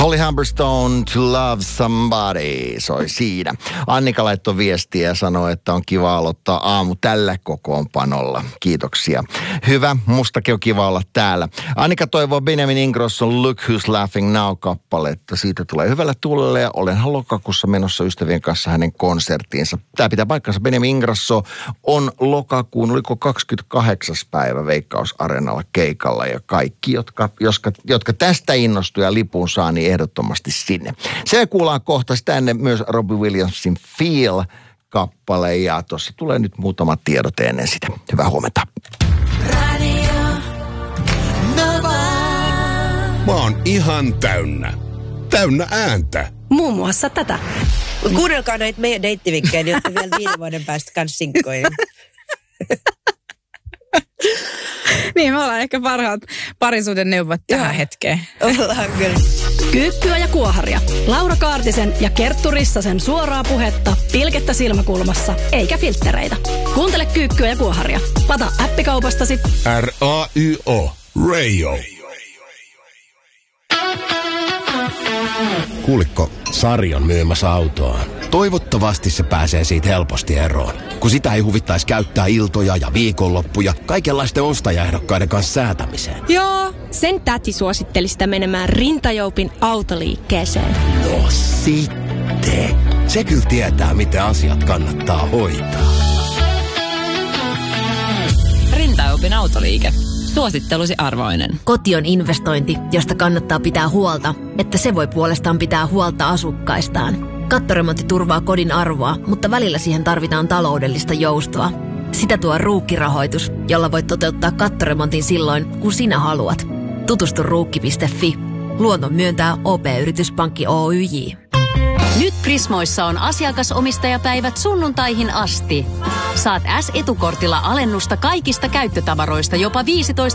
Holly Humberstone, To Love Somebody, soi siinä. Annika laittoi viestiä ja sanoi, että on kiva aloittaa aamu tällä kokoonpanolla. Kiitoksia. Hyvä, mustakin on kiva olla täällä. Annika toivoo Benjamin Ingrosson Look Who's Laughing Now-kappaletta. Siitä tulee hyvällä tuulella ja olenhan lokakuussa menossa ystävien kanssa hänen konserttiinsa. Tämä pitää paikkansa. Benjamin Ingrosso on lokakuun, oliko 28. päivä Veikkaus-areenalla keikalla ja kaikki, jotka tästä innostuu ja lipun saa, niin ehdottomasti sinne. Se kuullaan kohta sitä ennen myös Robbie Williamsin Feel-kappale ja tuossa tulee nyt muutama tiedot ennen sitä. Hyvää huomenta. Radio Nova. Mä oon ihan täynnä ääntä. Muun muassa tätä. Kuunnelkaa näitä meidän deittivinkkejä, niin olette vielä 5 vuoden päästä kans sinkkoja. Niin, me ollaan ehkä parhaat parisuuden neuvot tähän hetkeen. Ollaan kyllä. Kyykkyä ja kuoharia. Laura Kaartisen ja Kerttu Rissasen suoraa puhetta, pilkettä silmäkulmassa, eikä filttereitä. Kuuntele Kyykkyä ja kuoharia. Lata appikaupastasi. R-A-Y-O. Radio. Kuulikko, Sari on myymässä autoaan. Toivottavasti se pääsee siitä helposti eroon, kun sitä ei huvittaisi käyttää iltoja ja viikonloppuja kaikenlaisten ostajaehdokkaiden kanssa säätämiseen. Joo, sen täti suositteli sitä menemään Rintajoupin autoliikkeeseen. No sitten. Se kyllä tietää, miten asiat kannattaa hoitaa. Rintajoupin autoliike. Suosittelusi arvoinen. Koti on investointi, josta kannattaa pitää huolta, että se voi puolestaan pitää huolta asukkaistaan. Kattoremontti turvaa kodin arvoa, mutta välillä siihen tarvitaan taloudellista joustoa. Sitä tuo Ruukki-rahoitus, jolla voit toteuttaa kattoremontin silloin, kun sinä haluat. Tutustu ruukki.fi. Luonnon myöntää OP-yrityspankki Oyj. Nyt Prismoissa on asiakasomistajapäivät sunnuntaihin asti. Saat S-etukortilla alennusta kaikista käyttötavaroista jopa 15